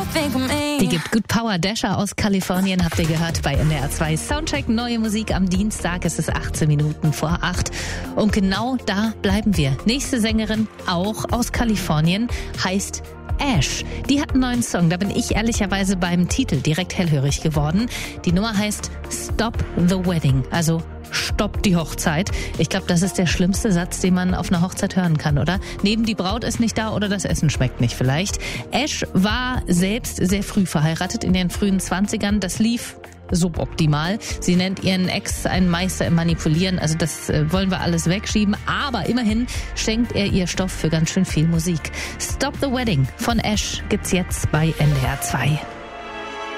Die gibt Good Power. Dasher aus Kalifornien habt ihr gehört bei NDR 2 Soundcheck. Neue Musik am Dienstag. Es ist 18 Minuten vor 8. Und genau da bleiben wir. Nächste Sängerin, auch aus Kalifornien, heißt Ash. Die hat einen neuen Song. Da bin ich ehrlicherweise beim Titel direkt hellhörig geworden. Die Nummer heißt Stop the Wedding. Also Stopp die Hochzeit. Ich glaube, das ist der schlimmste Satz, den man auf einer Hochzeit hören kann, oder? Neben die Braut ist nicht da oder das Essen schmeckt nicht vielleicht. Ash war selbst sehr früh verheiratet, in den frühen 20ern. Das lief suboptimal. Sie nennt ihren Ex einen Meister im Manipulieren. Also das wollen wir alles wegschieben. Aber immerhin schenkt er ihr Stoff für ganz schön viel Musik. Stop the Wedding von Ash gibt's jetzt bei NDR 2.